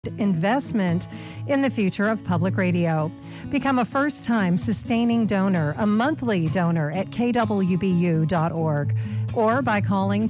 investment in the future of public radio. Become a first-time sustaining donor, a monthly donor at kwbu.org or by calling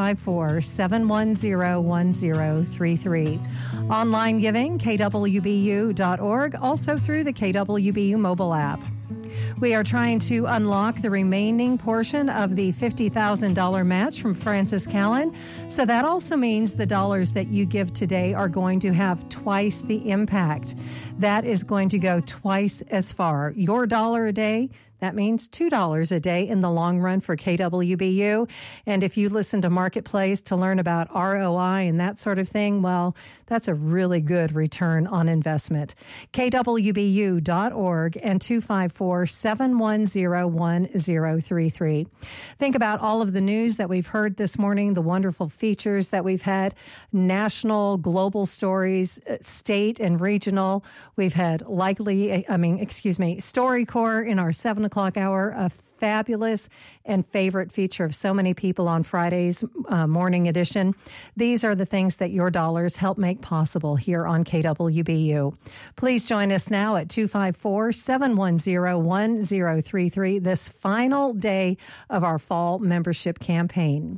254-710-1033. Online giving, kwbu.org, also through the KWBU mobile app. We are trying to unlock the remaining portion of the $50,000 match from Francis Callan. So that also means the dollars that you give today are going to have twice the impact. That is going to go twice as far. Your dollar a day, that means $2 a day in the long run for KWBU. And if you listen to Marketplace to learn about ROI and that sort of thing, well, that's a really good return on investment. KWBU.org and 254-710-1033. Think about all of the news that we've heard this morning, the wonderful features that we've had, national, global stories, state and regional. We've had StoryCorps in our 7 o'clock hour, a fabulous and favorite feature of so many people on Friday's morning edition. These are the things that your dollars help make possible here on KWBU. Please join us now at 254-710-1033, this final day of our fall membership campaign.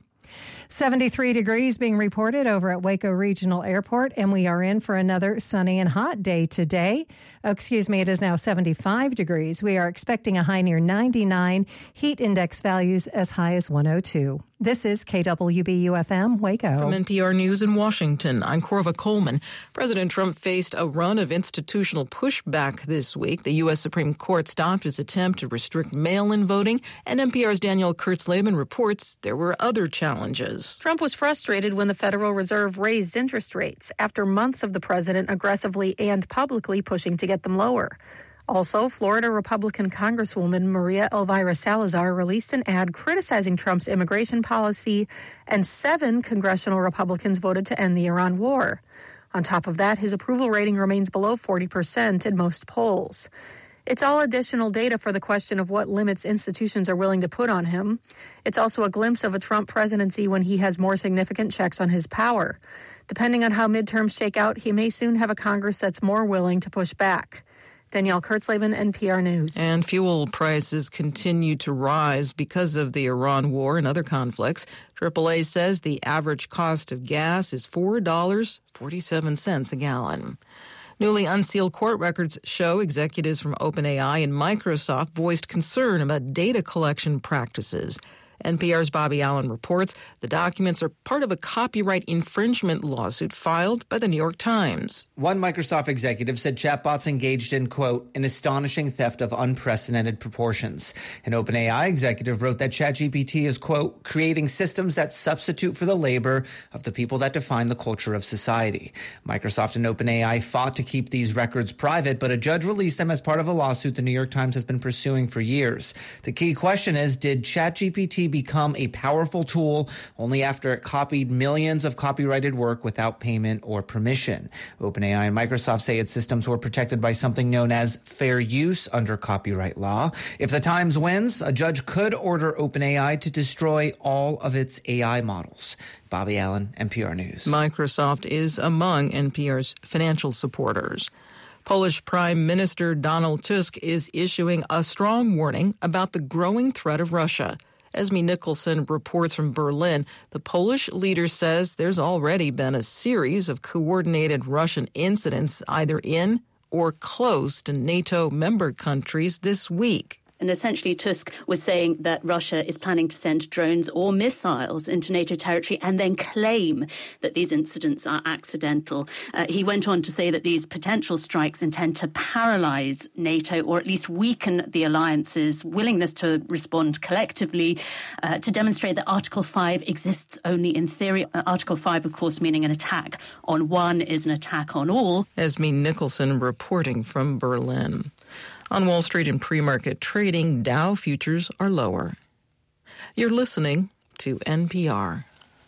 73 degrees being reported over at Waco Regional Airport, and we are in for another sunny and hot day today. It is now 75 degrees. We are expecting a high near 99, heat index values as high as 102. This is KWBU-FM, Waco. From NPR News in Washington, I'm Corva Coleman. President Trump faced a run of institutional pushback this week. The U.S. Supreme Court stopped his attempt to restrict mail-in voting, and NPR's Danielle Kurtzleben reports there were other challenges. Trump was frustrated when the Federal Reserve raised interest rates after months of the president aggressively and publicly pushing to get them lower. Also, Florida Republican Congresswoman Maria Elvira Salazar released an ad criticizing Trump's immigration policy, and 7 congressional Republicans voted to end the Iran war. On top of that, his approval rating remains below 40% in most polls. It's all additional data for the question of what limits institutions are willing to put on him. It's also a glimpse of a Trump presidency when he has more significant checks on his power. Depending on how midterms shake out, he may soon have a Congress that's more willing to push back. Danielle Kurtzleben, NPR News. And fuel prices continue to rise because of the Iran war and other conflicts. AAA says the average cost of gas is $4.47 a gallon. Newly unsealed court records show executives from OpenAI and Microsoft voiced concern about data collection practices. NPR's Bobby Allen reports the documents are part of a copyright infringement lawsuit filed by the New York Times. One Microsoft executive said chatbots engaged in, quote, an astonishing theft of unprecedented proportions. An OpenAI executive wrote that ChatGPT is, quote, creating systems that substitute for the labor of the people that define the culture of society. Microsoft and OpenAI fought to keep these records private, but a judge released them as part of a lawsuit the New York Times has been pursuing for years. The key question is, did ChatGPT become a powerful tool only after it copied millions of copyrighted work without payment or permission? OpenAI and Microsoft say its systems were protected by something known as fair use under copyright law. If the Times wins, a judge could order OpenAI to destroy all of its AI models. Bobby Allen, NPR News. Microsoft is among NPR's financial supporters. Polish Prime Minister Donald Tusk is issuing a strong warning about the growing threat of Russia. Esme Nicholson reports from Berlin. The Polish leader says there's already been a series of coordinated Russian incidents either in or close to NATO member countries this week. And essentially, Tusk was saying that Russia is planning to send drones or missiles into NATO territory and then claim that these incidents are accidental. He went on to say that these potential strikes intend to paralyze NATO or at least weaken the alliance's willingness to respond collectively, to demonstrate that Article 5 exists only in theory. Article 5, of course, meaning an attack on one is an attack on all. Esme Nicholson reporting from Berlin. On Wall Street and pre-market trading, Dow futures are lower. You're listening to NPR.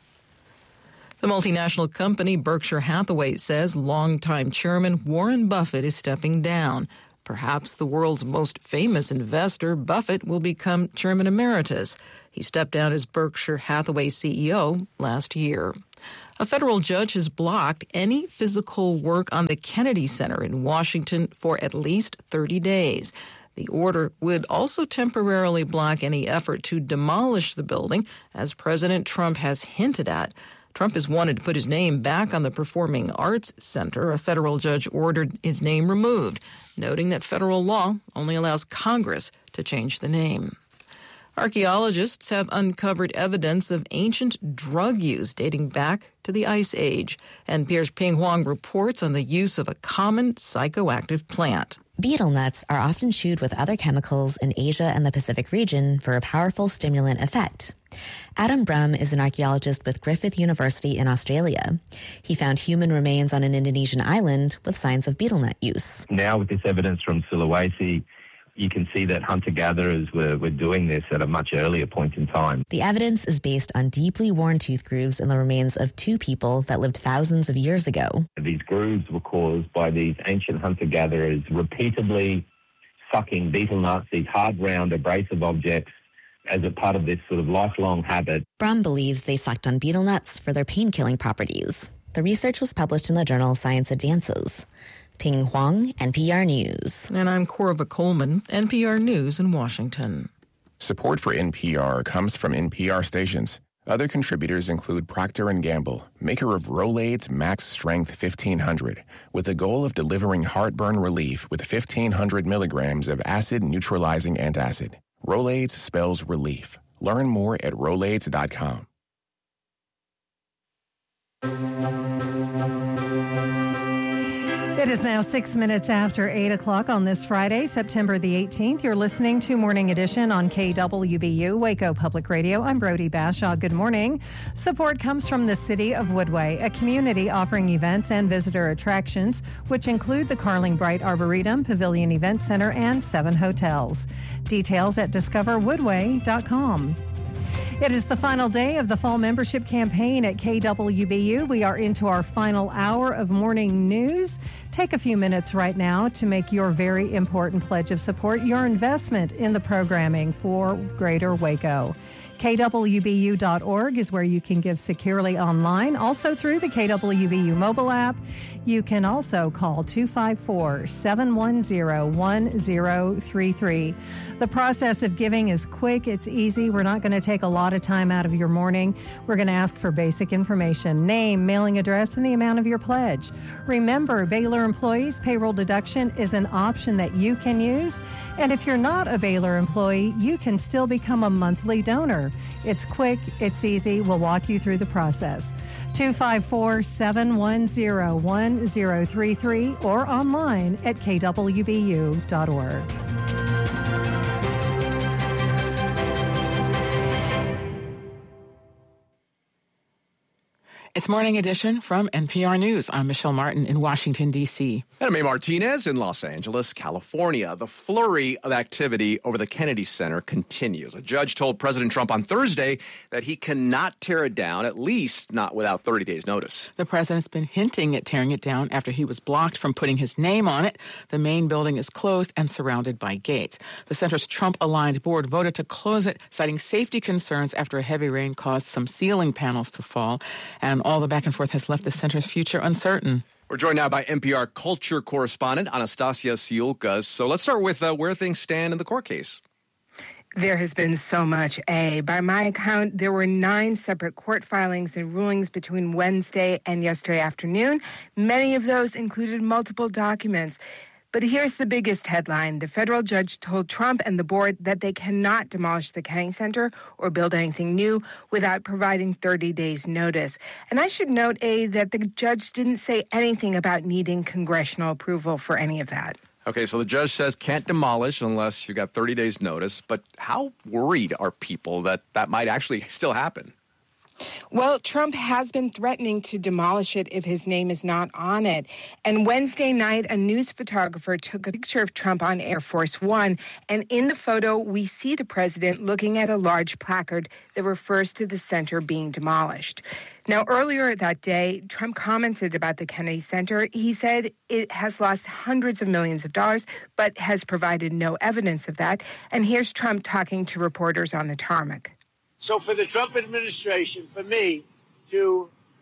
The multinational company Berkshire Hathaway says longtime chairman Warren Buffett is stepping down. Perhaps the world's most famous investor, Buffett, will become chairman emeritus. He stepped down as Berkshire Hathaway CEO last year. A federal judge has blocked any physical work on the Kennedy Center in Washington for at least 30 days. The order would also temporarily block any effort to demolish the building, as President Trump has hinted at. Trump has wanted to put his name back on the Performing Arts Center. A federal judge ordered his name removed, noting that federal law only allows Congress to change the name. Archaeologists have uncovered evidence of ancient drug use dating back to the Ice Age. NPR's Ping Huang reports on the use of a common psychoactive plant. Betel nuts are often chewed with other chemicals in Asia and the Pacific region for a powerful stimulant effect. Adam Brum is an archaeologist with Griffith University in Australia. He found human remains on an Indonesian island with signs of betel nut use. Now with this evidence from Sulawesi, you can see that hunter-gatherers were doing this at a much earlier point in time. The evidence is based on deeply worn tooth grooves in the remains of two people that lived thousands of years ago. These grooves were caused by these ancient hunter-gatherers repeatedly sucking betel nuts, these hard, round, abrasive objects, as a part of this sort of lifelong habit. Brum believes they sucked on betel nuts for their pain-killing properties. The research was published in the journal Science Advances. Ping Huang, NPR News. And I'm Corva Coleman, NPR News in Washington. Support for NPR comes from NPR stations. Other contributors include Procter & Gamble, maker of Rolaids Max Strength 1500, with the goal of delivering heartburn relief with 1,500 milligrams of acid-neutralizing antacid. Rolaids spells relief. Learn more at Rolaids.com. It is now 6 minutes after 8 o'clock on this Friday, September the 18th. You're listening to Morning Edition on KWBU, Waco Public Radio. I'm Brody Bashaw. Good morning. Support comes from the City of Woodway, a community offering events and visitor attractions, which include the Carling Bright Arboretum, Pavilion Event Center, and 7 hotels. Details at discoverwoodway.com. It is the final day of the fall membership campaign at KWBU. We are into our final hour of morning news. Take a few minutes right now to make your very important pledge of support, your investment in the programming for Greater Waco. KWBU.org is where you can give securely online, also through the KWBU mobile app. You can also call 254-710-1033. The process of giving is quick, it's easy. We're not going to take a lot of time out of your morning. We're going to ask for basic information, name, mailing address, and the amount of your pledge. Remember, Baylor employees payroll deduction is an option that you can use. And if you're not a Baylor employee, you can still become a monthly donor. It's quick, it's easy. We'll walk you through the process. 254-710-1033 or online at kwbu.org. It's Morning Edition from NPR News. I'm Michelle Martin in Washington, D.C. And I'm A. Martinez in Los Angeles, California. The flurry of activity over the Kennedy Center continues. A judge told President Trump on Thursday that he cannot tear it down, at least not without 30 days' notice. The president's been hinting at tearing it down after he was blocked from putting his name on it. The main building is closed and surrounded by gates. The center's Trump-aligned board voted to close it, citing safety concerns after a heavy rain caused some ceiling panels to fall. And all the back and forth has left the center's future uncertain. We're joined now by NPR culture correspondent Anastasia Siulkas. So let's start with where things stand in the court case. There has been so much, By my account, there were 9 separate court filings and rulings between Wednesday and yesterday afternoon. Many of those included multiple documents. But here's the biggest headline. The federal judge told Trump and the board that they cannot demolish the Kennedy Center or build anything new without providing 30 days' notice. And I should note, that the judge didn't say anything about needing congressional approval for any of that. Okay, so the judge says can't demolish unless you got 30 days' notice. But how worried are people that that might actually still happen? Well, Trump has been threatening to demolish it if his name is not on it. And Wednesday night, a news photographer took a picture of Trump on Air Force One. And in the photo, we see the president looking at a large placard that refers to the center being demolished. Now, earlier that day, Trump commented about the Kennedy Center. He said it has lost hundreds of millions of dollars, but has provided no evidence of that. And here's Trump talking to reporters on the tarmac. So for the Trump administration, for me to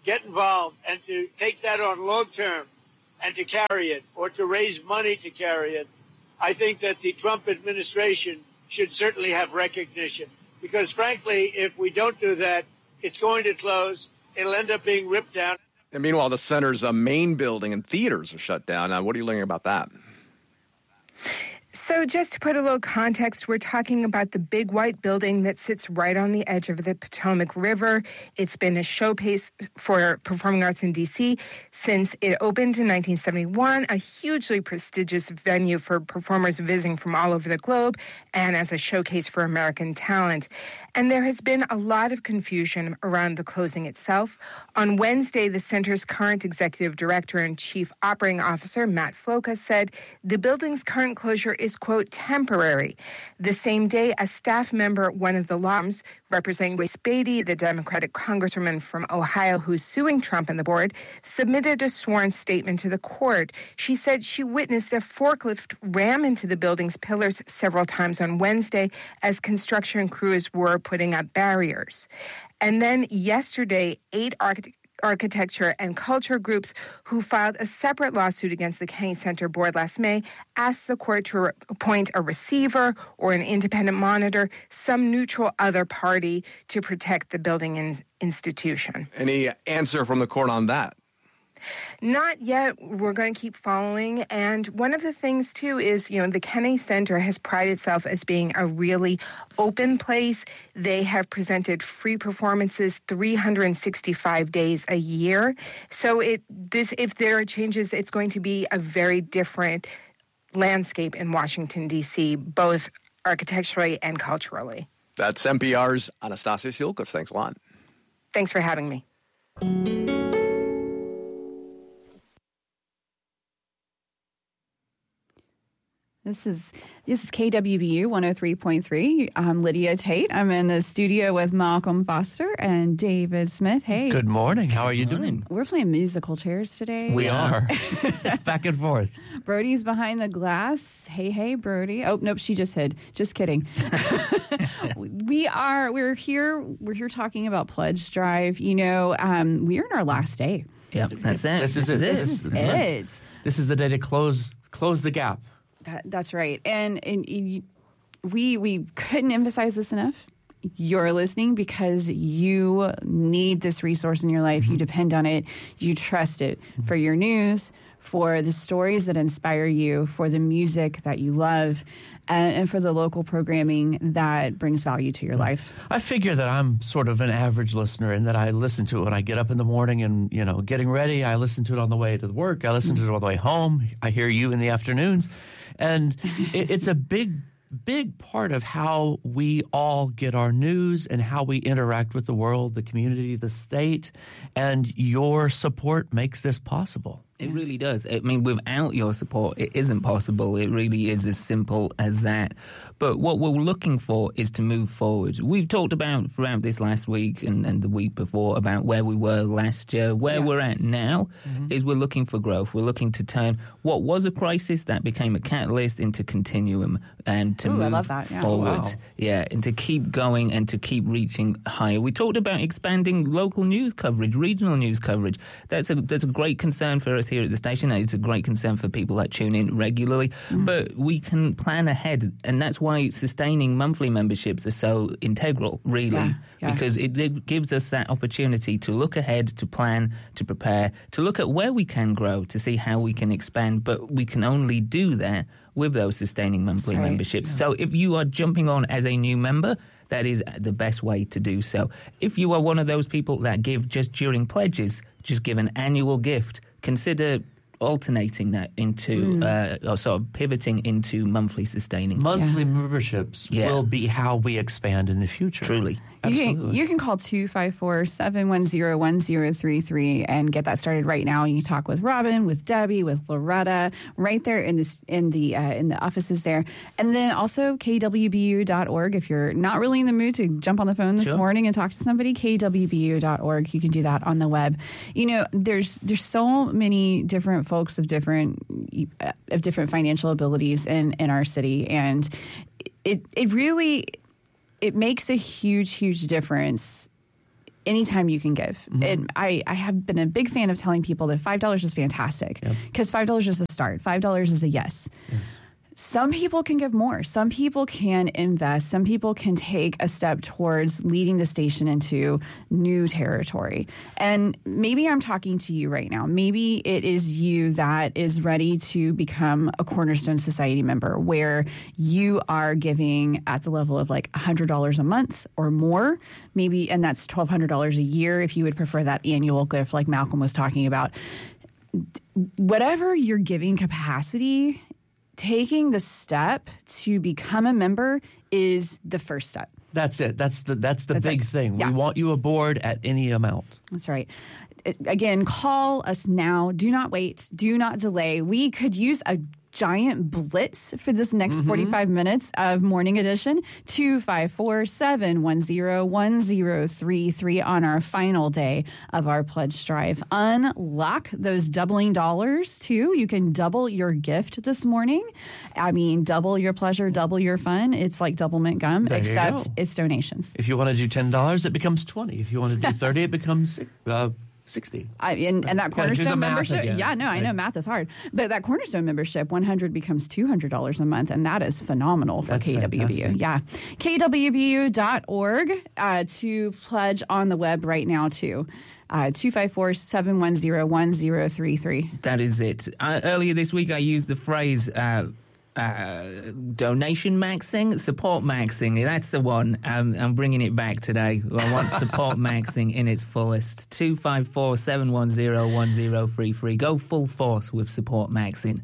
get involved and to take that on long term and to carry it or to raise money to carry it, I think that the Trump administration should certainly have recognition. Because frankly, if we don't do that, it's going to close. It'll end up being ripped down. And meanwhile, the center's main building and theaters are shut down. Now, what are you learning about that? So just to put a little context, we're talking about the big white building that sits right on the edge of the Potomac River. It's been a showcase for performing arts in D.C. since it opened in 1971, a hugely prestigious venue for performers visiting from all over the globe and as a showcase for American talent. And there has been a lot of confusion around the closing itself. On Wednesday, the center's current executive director and chief operating officer, Matt Floca, said the building's current closure is, quote, temporary. The same day, a staff member, one of the law firms representing Grace Beatty, the Democratic congresswoman from Ohio who's suing Trump and the board, submitted a sworn statement to the court. She said she witnessed a forklift ram into the building's pillars several times on Wednesday as construction crews were putting up barriers. And then yesterday, 8 architecture and culture groups who filed a separate lawsuit against the Kennedy Center board last May asked the court to appoint a receiver or an independent monitor, some neutral other party to protect the building institution. Any answer from the court on that? Not yet. We're going to keep following. And one of the things, too, is, the Kennedy Center has prided itself as being a really open place. They have presented free performances 365 days a year. So if there are changes, it's going to be a very different landscape in Washington, D.C., both architecturally and culturally. That's NPR's Anastasia Silkas. Thanks a lot. Thanks for having me. This is KWBU 103.3. I'm Lydia Tate. I'm in the studio with Malcolm Foster and David Smith. Hey. Good morning. How are you doing? We're playing musical chairs today. We are. It's back and forth. Brody's behind the glass. Hey, Brody. Oh, nope, she just hid. Just kidding. We're here talking about Pledge Drive. We're in our last day. Yeah, that's it. This is it. This is the day to close the gap. That's right. And we couldn't emphasize this enough. You're listening because you need this resource in your life. Mm-hmm. You depend on it. You trust it for your news, for the stories that inspire you, for the music that you love, and for the local programming that brings value to your life. I figure that I'm sort of an average listener in that I listen to it when I get up in the morning and, getting ready. I listen to it on the way to work. I listen to it on the way home. I hear you in the afternoons. And it's a big part of how we all get our news and how we interact with the world, the community, the state. And your support makes this possible. It really does. I mean, without your support, it isn't possible. It really is as simple as that. But what we're looking for is to move forward. We've talked about throughout this last week and the week before about where we were last year. Where we're at now is we're looking for growth. We're looking to turn what was a crisis that became a catalyst into continuum and to move forward. Wow. Yeah, and to keep going and to keep reaching higher. We talked about expanding local news coverage, regional news coverage. That's a great concern for us here at the station. It's a great concern for people that tune in regularly. But we can plan ahead, and that's why sustaining monthly memberships are so integral, really, because it gives us that opportunity to look ahead, to plan, to prepare, to look at where we can grow, to see how we can expand. But we can only do that with those sustaining monthly memberships. So if you are jumping on as a new member, that is the best way to do so. If you are one of those people that give just during pledges, just give an annual gift, consider alternating that into or sort of pivoting into monthly sustaining. Monthly memberships will be how we expand in the future. Truly. You can call 254-710-1033 and get that started right now. You can talk with Robin, with Debbie, with Loretta, right there in the offices there. And then also kwbu.org. If you're not really in the mood to jump on the phone this morning and talk to somebody, kwbu.org. You can do that on the web. There's so many different folks of different financial abilities in our city, and it really makes a huge difference anytime you can give. And I have been a big fan of telling people that $5 is fantastic because $5 is a start. $5 is a yes. Some people can give more. Some people can invest. Some people can take a step towards leading the station into new territory. And maybe I'm talking to you right now. Maybe it is you that is ready to become a Cornerstone Society member where you are giving at the level of like $100 a month or more. Maybe, and that's $1,200 a year if you would prefer that annual gift like Malcolm was talking about. Whatever your giving capacity, taking the step to become a member is the first step. That's it. That's the big thing. Yeah. We want you aboard at any amount. That's right. Again, call us now. Do not wait. Do not delay. We could use a giant blitz for this next 45 minutes of Morning Edition. 254-710-1033 on our final day of our pledge drive. Unlock those doubling dollars too. You can double your gift this morning. I mean, double your pleasure, double your fun. It's like double mint gum, there except it's donations. If you want to do $10, it becomes $20. If you want to do 30, it becomes 60. And that Cornerstone membership, I know math is hard, but that Cornerstone membership, 100 becomes $200 a month, and that is phenomenal for KWBU. Fantastic. Yeah, KWBU.org to pledge on the web right now too. 254-710-1033. That is it. Earlier this week, I used the phrase donation maxing, support maxing. That's the one. I'm bringing it back today. I want support maxing in its fullest. 254-710-1033. Go full force with support maxing.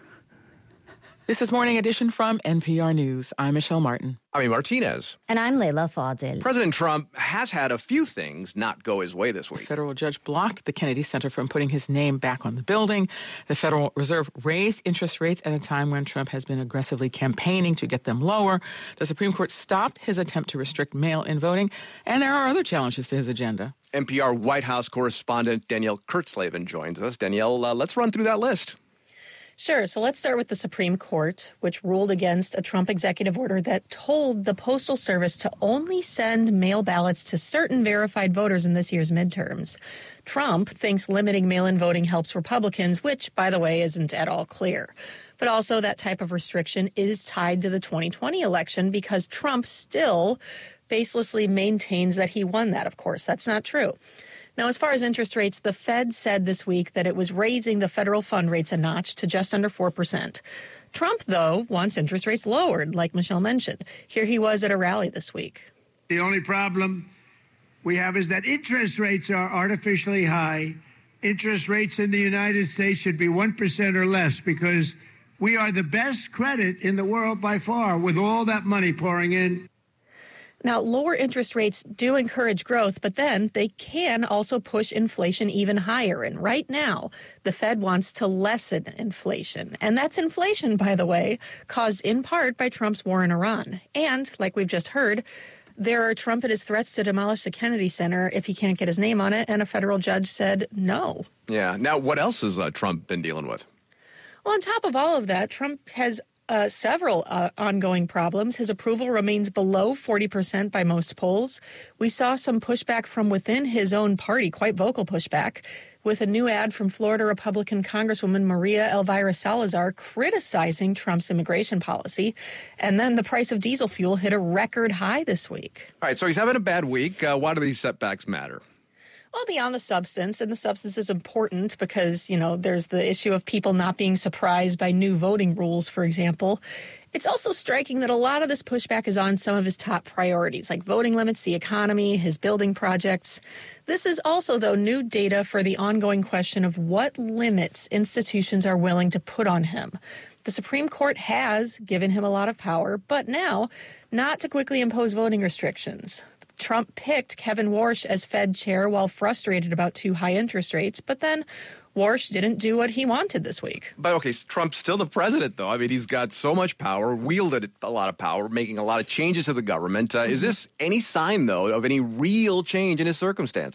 This is Morning Edition from NPR News. I'm Michelle Martin. I'm Martinez. And I'm Layla Fadil. President Trump has had a few things not go his way this week. A federal judge blocked the Kennedy Center from putting his name back on the building. The Federal Reserve raised interest rates at a time when Trump has been aggressively campaigning to get them lower. The Supreme Court stopped his attempt to restrict mail-in voting. And there are other challenges to his agenda. NPR White House correspondent Danielle Kurtzleben joins us. Danielle, let's run through that list. Sure. So let's start with the Supreme Court, which ruled against a Trump executive order that told the Postal Service to only send mail ballots to certain verified voters in this year's midterms. Trump thinks limiting mail-in voting helps Republicans, which, by the way, isn't at all clear. But also that type of restriction is tied to the 2020 election because Trump still baselessly maintains that he won that, of course. That's not true. Now, as far as interest rates, the Fed said this week that it was raising the federal fund rates a notch to just under 4%. Trump, though, wants interest rates lowered, like Michelle mentioned. Here he was at a rally this week. The only problem we have is that interest rates are artificially high. Interest rates in the United States should be 1% or less because we are the best credit in the world by far with all that money pouring in. Now, lower interest rates do encourage growth, but then they can also push inflation even higher. And right now, the Fed wants to lessen inflation. And that's inflation, by the way, caused in part by Trump's war in Iran. And, like we've just heard, there are trumpeted threats to demolish the Kennedy Center if he can't get his name on it. And a federal judge said no. Yeah. Now, what else has Trump been dealing with? Well, on top of all of that, Trump has several ongoing problems. His approval remains below 40% by most polls. We saw some pushback from within his own party, quite vocal pushback, with a new ad from Florida Republican Congresswoman Maria Elvira Salazar criticizing Trump's immigration policy. And then the price of diesel fuel hit a record high this week. All right, so he's having a bad week. Why do these setbacks matter? Well, beyond the substance, and the substance is important because, there's the issue of people not being surprised by new voting rules, for example. It's also striking that a lot of this pushback is on some of his top priorities, like voting limits, the economy, his building projects. This is also, though, new data for the ongoing question of what limits institutions are willing to put on him. The Supreme Court has given him a lot of power, but now not to quickly impose voting restrictions. Trump picked Kevin Warsh as Fed chair while frustrated about too high interest rates, but then Warsh didn't do what he wanted this week. But, okay, Trump's still the president, though. I mean, he's got so much power, wielded a lot of power, making a lot of changes to the government. Is this any sign, though, of any real change in his circumstances?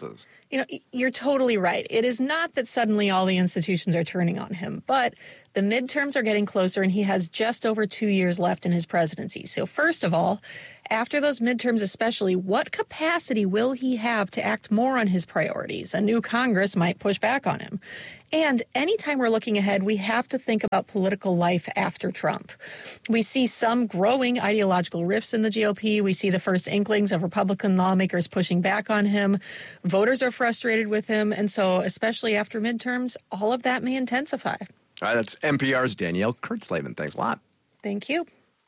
You're totally right. It is not that suddenly all the institutions are turning on him, but the midterms are getting closer and he has just over 2 years left in his presidency. So first of all, after those midterms especially, what capacity will he have to act more on his priorities? A new Congress might push back on him. And anytime we're looking ahead, we have to think about political life after Trump. We see some growing ideological rifts in the GOP. We see the first inklings of Republican lawmakers pushing back on him. Voters are frustrated with him. And so, especially after midterms, all of that may intensify. All right, that's NPR's Danielle Kurtzleben. Thanks a lot. Thank you.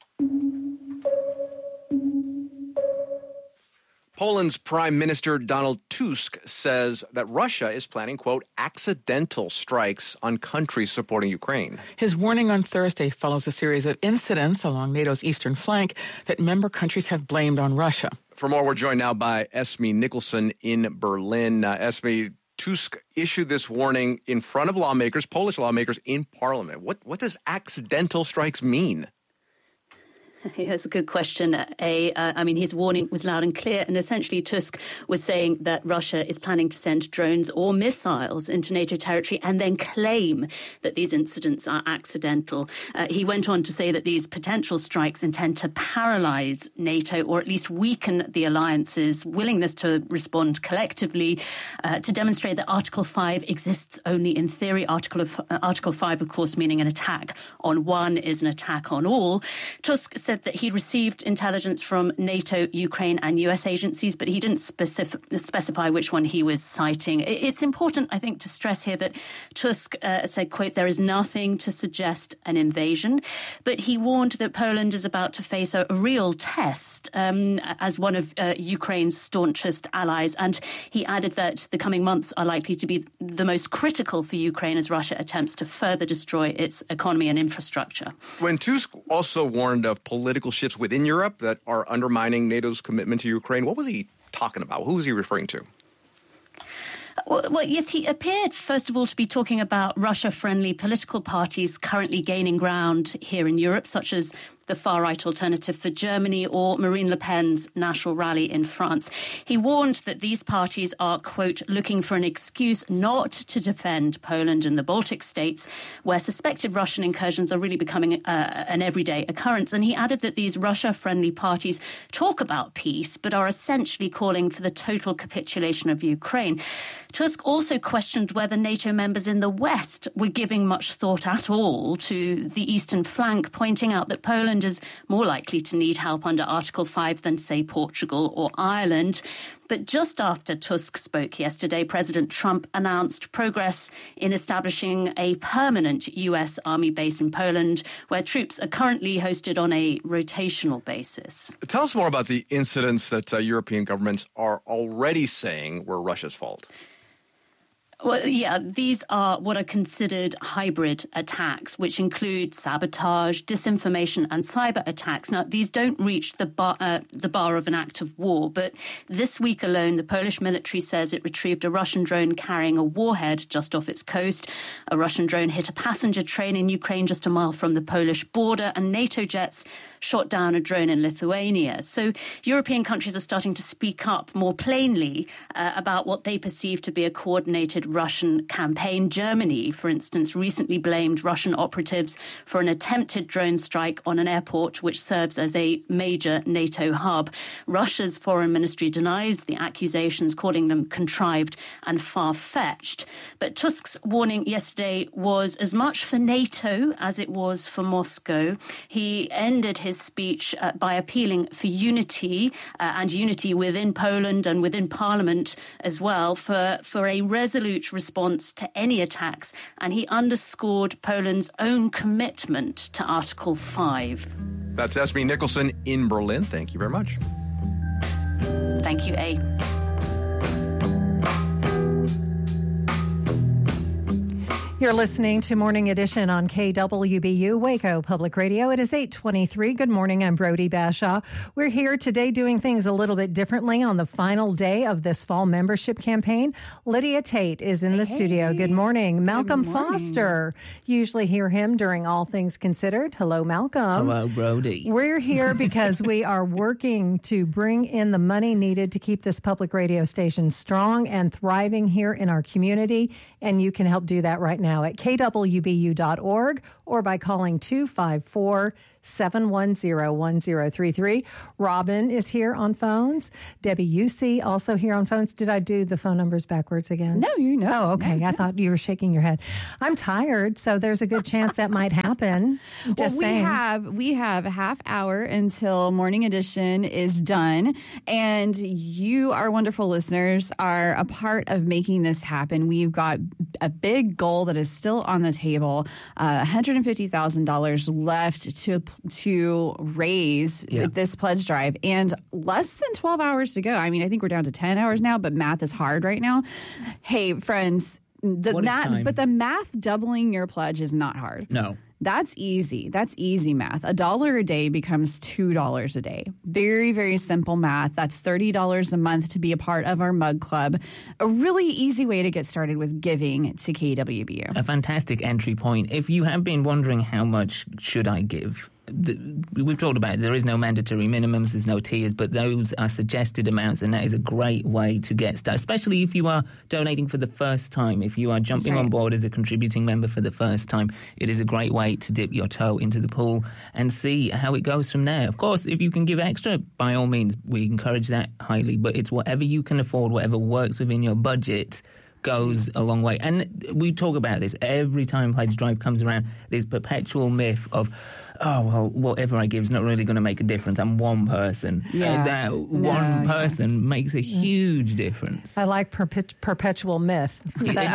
Poland's Prime Minister Donald Tusk says that Russia is planning, quote, accidental strikes on countries supporting Ukraine. His warning on Thursday follows a series of incidents along NATO's eastern flank that member countries have blamed on Russia. For more, we're joined now by Esme Nicholson in Berlin. Esme, Tusk issued this warning in front of lawmakers, Polish lawmakers, in Parliament. What does accidental strikes mean? That's a good question. His warning was loud and clear, and essentially Tusk was saying that Russia is planning to send drones or missiles into NATO territory and then claim that these incidents are accidental. He went on to say that these potential strikes intend to paralyze NATO, or at least weaken the alliance's willingness to respond collectively, to demonstrate that Article 5 exists only in theory. Article 5, of course, meaning an attack on one is an attack on all. Tusk said that he received intelligence from NATO, Ukraine and US agencies, but he didn't specify which one he was citing. It's important, I think, to stress here that Tusk said, quote, there is nothing to suggest an invasion, but he warned that Poland is about to face a real test as one of Ukraine's staunchest allies. And he added that the coming months are likely to be the most critical for Ukraine as Russia attempts to further destroy its economy and infrastructure. When Tusk also warned of political shifts within Europe that are undermining NATO's commitment to Ukraine, what was he talking about? Who was he referring to? Well, yes, he appeared, first of all, to be talking about Russia-friendly political parties currently gaining ground here in Europe, such as the far-right Alternative for Germany or Marine Le Pen's National Rally in France. He warned that these parties are, quote, looking for an excuse not to defend Poland and the Baltic states, where suspected Russian incursions are really becoming an everyday occurrence. And he added that these Russia-friendly parties talk about peace, but are essentially calling for the total capitulation of Ukraine. Tusk also questioned whether NATO members in the West were giving much thought at all to the eastern flank, pointing out that Poland is more likely to need help under Article 5 than, say, Portugal or Ireland. But just after Tusk spoke yesterday, President Trump announced progress in establishing a permanent U.S. Army base in Poland, where troops are currently hosted on a rotational basis. Tell us more about the incidents that European governments are already saying were Russia's fault. Well, yeah, these are what are considered hybrid attacks, which include sabotage, disinformation and cyber attacks. Now, these don't reach the bar of an act of war, but this week alone, the Polish military says it retrieved a Russian drone carrying a warhead just off its coast. A Russian drone hit a passenger train in Ukraine just a mile from the Polish border, and NATO jets shot down a drone in Lithuania. So European countries are starting to speak up more plainly about what they perceive to be a coordinated Russian campaign. Germany, for instance, recently blamed Russian operatives for an attempted drone strike on an airport which serves as a major NATO hub. Russia's foreign ministry denies the accusations, calling them contrived and far-fetched. But Tusk's warning yesterday was as much for NATO as it was for Moscow. He ended his speech by appealing for unity and unity within Poland and within Parliament as well for a resolute response to any attacks, and he underscored Poland's own commitment to Article 5. That's Esme Nicholson in Berlin. Thank you very much. Thank you, You're listening to Morning Edition on KWBU, Waco Public Radio. It is 8:23. Good morning. I'm Brody Bashaw. We're here today doing things a little bit differently on the final day of this fall membership campaign. Lydia Tate is in the studio. Good morning. Malcolm Foster. You usually hear him during All Things Considered. Hello, Malcolm. Hello, Brody. We're here because we are working to bring in the money needed to keep this public radio station strong and thriving here in our community. And you can help do that right now at kwbu.org or by calling 254-710-1033. Robin is here on phones. Debbie UC also here on phones. Did I do the phone numbers backwards again? No, you know. Oh, okay. No. I thought you were shaking your head. I'm tired, so there's a good chance that might happen. Just saying. We have a half hour until Morning Edition is done, and you, our wonderful listeners, are a part of making this happen. We've got a big goal that is still on the table, $150,000 left to raise with this pledge drive, and less than 12 hours to go. I mean, I think we're down to 10 hours now, but math is hard right now. Hey, friends, the math doubling your pledge is not hard. No. That's easy. That's easy math. $1 a day becomes $2 a day. Very, very simple math. That's $30 a month to be a part of our mug club. A really easy way to get started with giving to KWBU. A fantastic entry point. If you have been wondering how much should I give, we've talked about it. There is no mandatory minimums, there's no tiers, but those are suggested amounts, and that is a great way to get started, especially if you are donating for the first time. If you are jumping on board as a contributing member for the first time, it is a great way to dip your toe into the pool and see how it goes from there. Of course, if you can give extra, by all means, we encourage that highly, but it's whatever you can afford, whatever works within your budget goes a long way. And we talk about this every time Pledge Drive comes around, this perpetual myth of, oh, well, whatever I give is not really going to make a difference. I'm one person. That one person makes a huge difference. I like perpetual myth.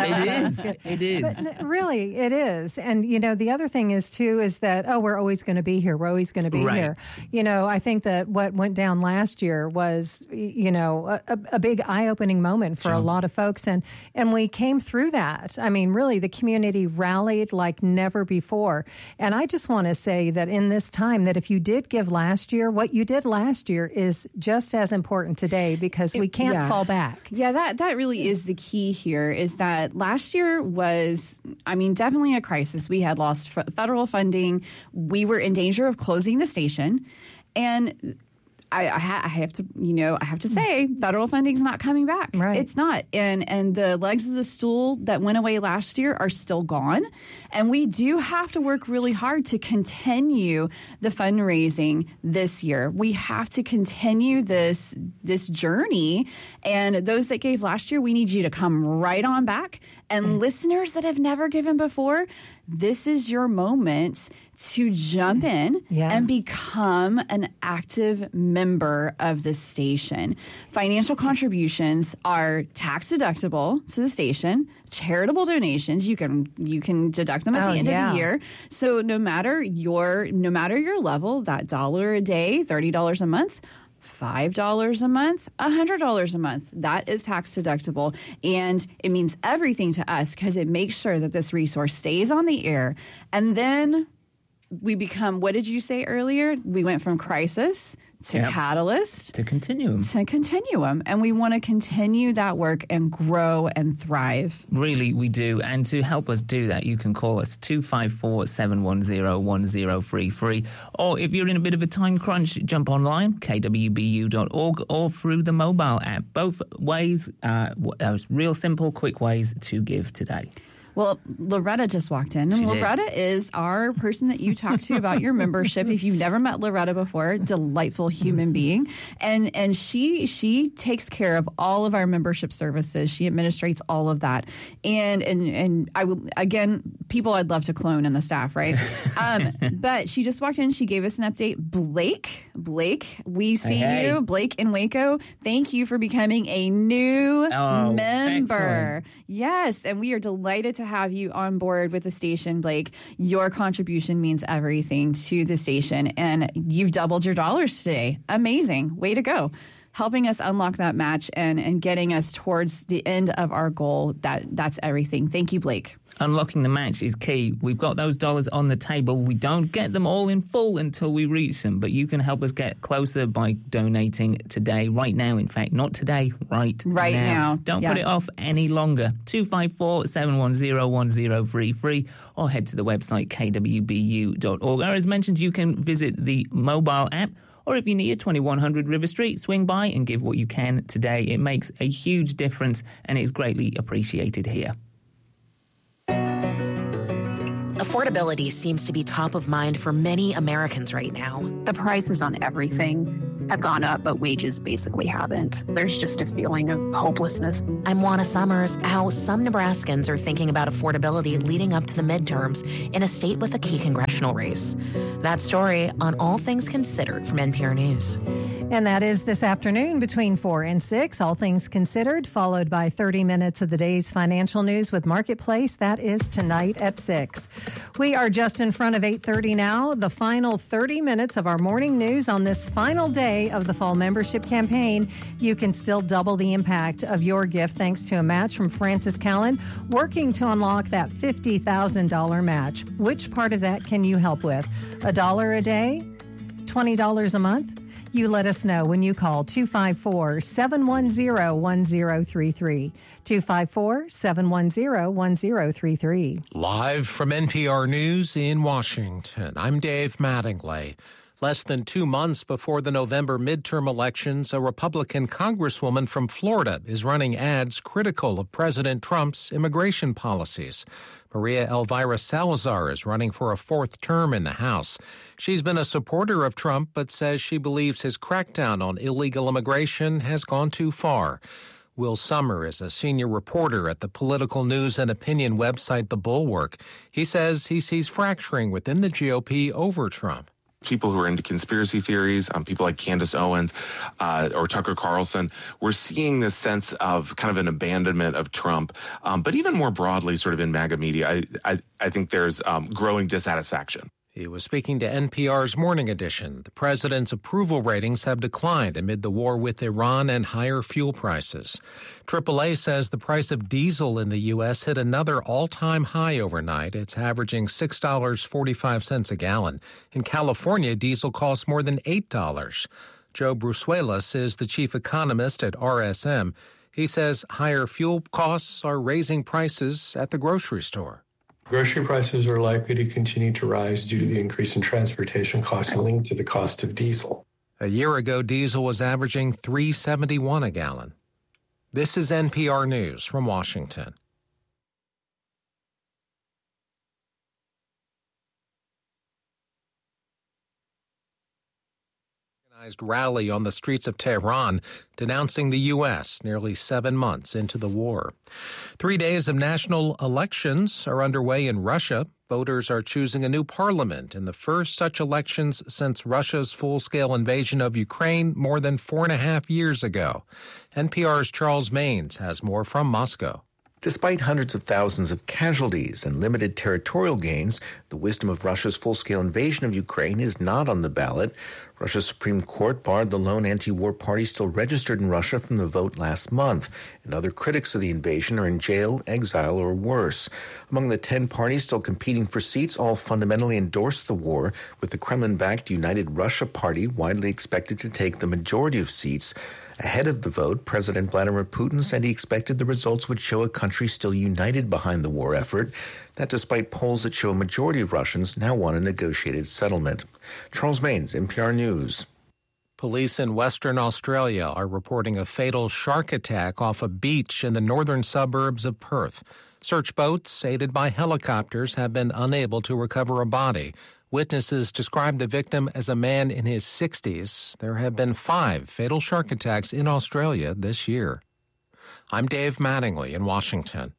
It is. But really, it is. And, you know, the other thing is, too, is that, we're always going to be here. We're always going to be here. You know, I think that what went down last year was, you know, a big eye-opening moment for a lot of folks. And we came through that. I mean, really, the community rallied like never before. And I just want to say that in this time, that if you did give last year, what you did last year is just as important today, because we can't fall back. Yeah, that really is the key here, is that last year was, I mean, definitely a crisis. We had lost federal funding. We were in danger of closing the station. And I have to say, federal funding's not coming back. Right. It's not. And the legs of the stool that went away last year are still gone. And we do have to work really hard to continue the fundraising this year. We have to continue this journey. And those that gave last year, we need you to come right on back. And listeners that have never given before, this is your moment to jump in and become an active member of the station. Financial contributions are tax deductible to the station. Charitable donations, you can deduct them at the end of the year. So no matter your level, that $1 a day, $30 a month, $5 a month, $100 a month. That is tax deductible. And it means everything to us, because it makes sure that this resource stays on the air. And then we become, what did you say earlier? We went from crisis to catalyst to continuum. And we want to continue that work and grow and thrive. Really, we do. And to help us do that, you can call us 254-710-1033. Or if you're in a bit of a time crunch, jump online, kwbu.org, or through the mobile app. Both ways are real simple, quick ways to give today. Well, Loretta just walked in. And Loretta is our person that you talk to about your membership. If you've never met Loretta before, delightful human being. And she takes care of all of our membership services. She administrates all of that. And I will, again, people I'd love to clone in the staff, right? But she just walked in. She gave us an update. Blake, we see you. Blake in Waco, thank you for becoming a new member. Excellent. Yes, and we are delighted to have you on board with the station, Blake. Your contribution means everything to the station, and you've doubled your dollars today. Amazing. Way to go. helping us unlock that match and getting us towards the end of our goal. That's everything. Thank you, Blake. Unlocking the match is key. We've got those dollars on the table. We don't get them all in full until we reach them, but you can help us get closer by donating today, right now, in fact. Not today, right now. Don't put it off any longer. 254-710-1033 or head to the website kwbu.org. Or as mentioned, you can visit the mobile app, or if you're near 2100 River Street, swing by and give what you can today. It makes a huge difference and it's greatly appreciated here. Affordability seems to be top of mind for many Americans right now. The prices on everything have gone up, but wages basically haven't. There's just a feeling of hopelessness. I'm Juana Summers. How some Nebraskans are thinking about affordability leading up to the midterms in a state with a key congressional race. That story on All Things Considered from NPR News. And that is this afternoon between 4 and 6, All Things Considered, followed by 30 minutes of the day's financial news with Marketplace. That is tonight at 6. We are just in front of 8:30 now, the final 30 minutes of our morning news on this final day of the fall membership campaign. You can still double the impact of your gift thanks to a match from Francis Callan, working to unlock that $50,000 match. Which part of that can you help with? $1 a day? $20 a month? You let us know when you call 254-710-1033. 254-710-1033. Live from NPR News in Washington, I'm Dave Mattingly. Less than 2 months before the November midterm elections, a Republican congresswoman from Florida is running ads critical of President Trump's immigration policies. Maria Elvira Salazar is running for a fourth term in the House. She's been a supporter of Trump, but says she believes his crackdown on illegal immigration has gone too far. Will Sommer is a senior reporter at the political news and opinion website The Bulwark. He says he sees fracturing within the GOP over Trump. People who are into conspiracy theories, people like Candace Owens or Tucker Carlson, we're seeing this sense of kind of an abandonment of Trump. But even more broadly, sort of in MAGA media, I think there's growing dissatisfaction. He was speaking to NPR's Morning Edition. The president's approval ratings have declined amid the war with Iran and higher fuel prices. AAA says the price of diesel in the U.S. hit another all-time high overnight. It's averaging $6.45 a gallon. In California, diesel costs more than $8. Joe Brusuelas is the chief economist at RSM. He says higher fuel costs are raising prices at the grocery store. Grocery prices are likely to continue to rise due to the increase in transportation costs linked to the cost of diesel. A year ago, diesel was averaging $3.71 a gallon. This is NPR News from Washington. Rally on the streets of Tehran denouncing the U.S. nearly 7 months into the war. 3 days of national elections are underway in Russia. Voters are choosing a new parliament in the first such elections since Russia's full-scale invasion of Ukraine more than 4.5 years ago. NPR's Charles Maynes has more from Moscow. Despite hundreds of thousands of casualties and limited territorial gains, the wisdom of Russia's full-scale invasion of Ukraine is not on the ballot. Russia's Supreme Court barred the lone anti-war party still registered in Russia from the vote last month, and other critics of the invasion are in jail, exile, or worse. Among the 10 parties still competing for seats, all fundamentally endorse the war, with the Kremlin-backed United Russia Party widely expected to take the majority of seats. Ahead of the vote, President Vladimir Putin said he expected the results would show a country still united behind the war effort, that despite polls that show a majority of Russians now want a negotiated settlement. Charles Maynes, NPR News. Police in Western Australia are reporting a fatal shark attack off a beach in the northern suburbs of Perth. Search boats, aided by helicopters, have been unable to recover a body. Witnesses described the victim as a man in his 60s. There have been 5 fatal shark attacks in Australia this year. I'm Dave Mattingly in Washington.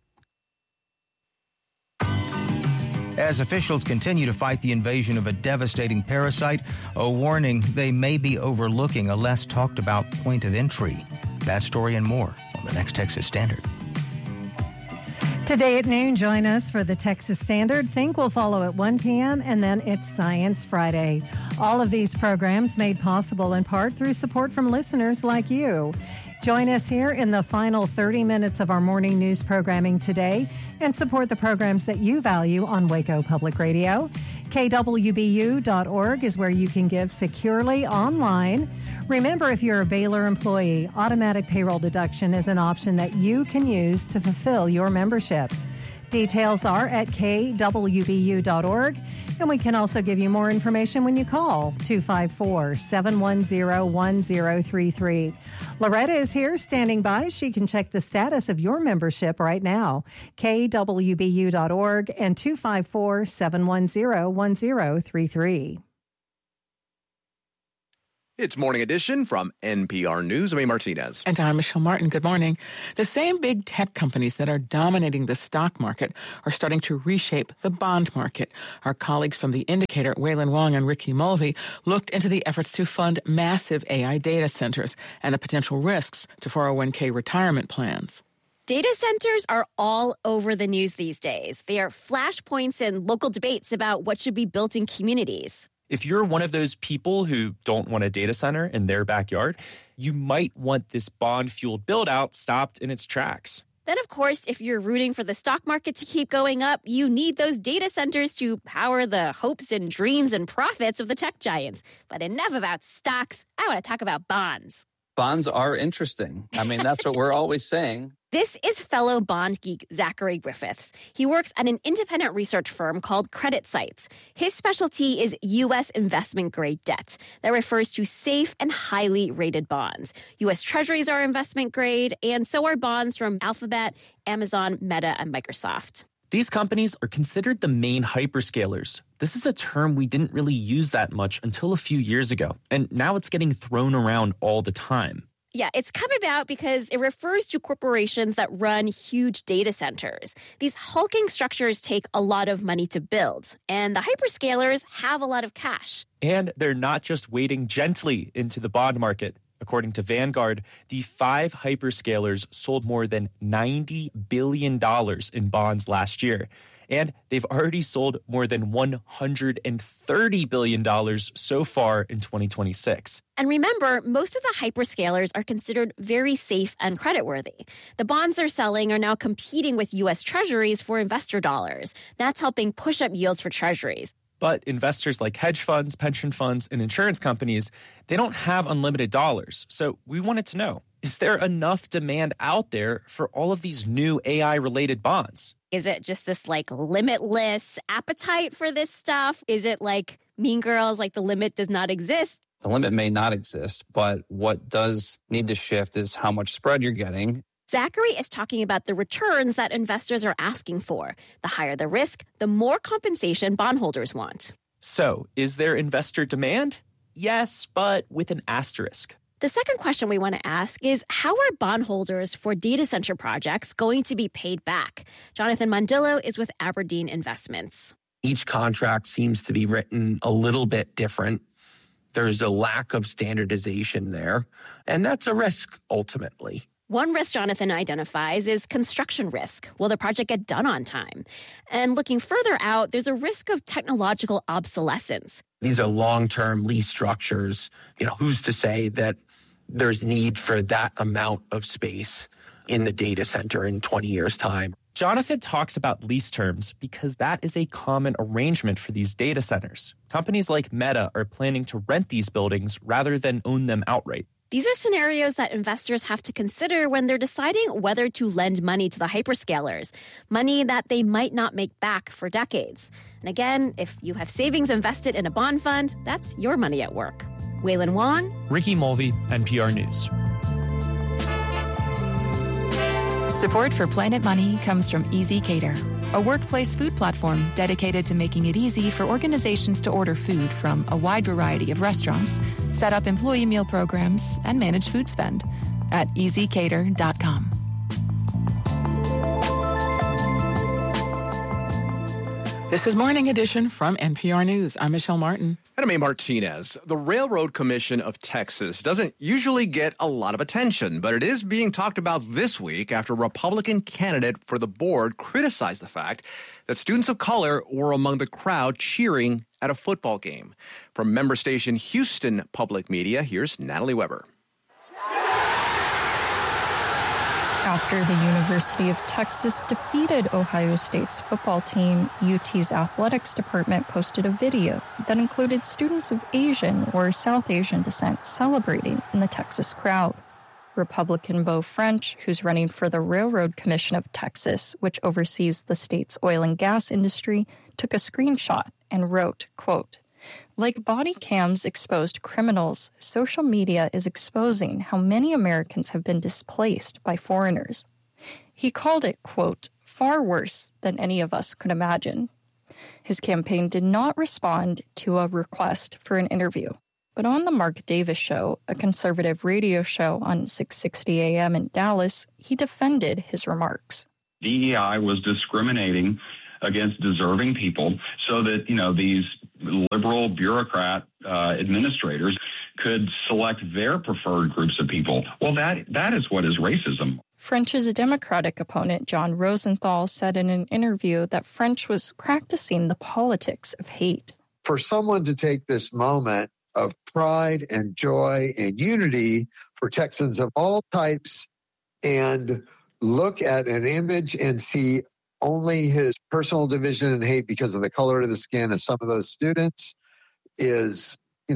As officials continue to fight the invasion of a devastating parasite, a warning they may be overlooking a less talked about point of entry. That story and more on the next Texas Standard. Today at noon, join us for the Texas Standard. Think will follow at 1 p.m., and then it's Science Friday. All of these programs made possible in part through support from listeners like you. Join us here in the final 30 minutes of our morning news programming today and support the programs that you value on Waco Public Radio. KWBU.org is where you can give securely online. Remember, if you're a Baylor employee, automatic payroll deduction is an option that you can use to fulfill your membership. Details are at kwbu.org, and we can also give you more information when you call 254-710-1033. Loretta is here standing by. She can check the status of your membership right now. kwbu.org and 254-710-1033. It's Morning Edition from NPR News. I'm Martinez. And I'm Michelle Martin. Good morning. The same big tech companies that are dominating the stock market are starting to reshape the bond market. Our colleagues from The Indicator, Waylon Wong and Ricky Mulvey, looked into the efforts to fund massive AI data centers and the potential risks to 401k retirement plans. Data centers are all over the news these days. They are flashpoints in local debates about what should be built in communities. If you're one of those people who don't want a data center in their backyard, you might want this bond-fueled build-out stopped in its tracks. Then, of course, if you're rooting for the stock market to keep going up, you need those data centers to power the hopes and dreams and profits of the tech giants. But enough about stocks. I want to talk about bonds. Bonds are interesting. I mean, that's what we're always saying. This is fellow bond geek Zachary Griffiths. He works at an independent research firm called CreditSights. His specialty is U.S. investment-grade debt. That refers to safe and highly rated bonds. U.S. Treasuries are investment-grade, and so are bonds from Alphabet, Amazon, Meta, and Microsoft. These companies are considered the main hyperscalers. This is a term we didn't really use that much until a few years ago, and now it's getting thrown around all the time. Yeah, it's come about because it refers to corporations that run huge data centers. These hulking structures take a lot of money to build, and the hyperscalers have a lot of cash. And they're not just wading gently into the bond market. According to Vanguard, the 5 hyperscalers sold more than $90 billion in bonds last year. And they've already sold more than $130 billion so far in 2026. And remember, most of the hyperscalers are considered very safe and creditworthy. The bonds they're selling are now competing with U.S. Treasuries for investor dollars. That's helping push up yields for Treasuries. But investors like hedge funds, pension funds, and insurance companies, they don't have unlimited dollars. So we wanted to know, is there enough demand out there for all of these new AI-related bonds? Is it just this limitless appetite for this stuff? Is it like Mean Girls, like the limit does not exist? The limit may not exist, but what does need to shift is how much spread you're getting. Zachary is talking about the returns that investors are asking for. The higher the risk, the more compensation bondholders want. So, is there investor demand? Yes, but with an asterisk. The second question we want to ask is, how are bondholders for data center projects going to be paid back? Jonathan Mondillo is with Aberdeen Investments. Each contract seems to be written a little bit different. There's a lack of standardization there, and that's a risk ultimately. One risk Jonathan identifies is construction risk. Will the project get done on time? And looking further out, there's a risk of technological obsolescence. These are long-term lease structures. Who's to say that there's need for that amount of space in the data center in 20 years' time? Jonathan talks about lease terms because that is a common arrangement for these data centers. Companies like Meta are planning to rent these buildings rather than own them outright. These are scenarios that investors have to consider when they're deciding whether to lend money to the hyperscalers, money that they might not make back for decades. And again, if you have savings invested in a bond fund, that's your money at work. Waylon Wong, Ricky Mulvey, NPR News. Support for Planet Money comes from Easy Cater, a workplace food platform dedicated to making it easy for organizations to order food from a wide variety of restaurants, set up employee meal programs, and manage food spend at easycater.com. This is Morning Edition from NPR News. I'm Michelle Martin. And I'm A. Martinez. The Railroad Commission of Texas doesn't usually get a lot of attention, but it is being talked about this week after a Republican candidate for the board criticized the fact that students of color were among the crowd cheering at a football game. From member station Houston Public Media, here's Natalie Weber. After the University of Texas defeated Ohio State's football team, UT's athletics department posted a video that included students of Asian or South Asian descent celebrating in the Texas crowd. Republican Beau French, who's running for the Railroad Commission of Texas, which oversees the state's oil and gas industry, took a screenshot and wrote, quote, "Like body cams exposed criminals, social media is exposing how many Americans have been displaced by foreigners." He called it, quote, "far worse than any of us could imagine." His campaign did not respond to a request for an interview. But on the Mark Davis Show, a conservative radio show on 660 AM in Dallas, he defended his remarks. DEI was discriminating against deserving people so that, these liberal bureaucrat administrators could select their preferred groups of people. Well, that is what is racism. French's Democratic opponent, John Rosenthal, said in an interview that French was practicing the politics of hate. For someone to take this moment of pride and joy and unity for Texans of all types and look at an image and see only his personal division and hate because of the color of the skin of some of those students is,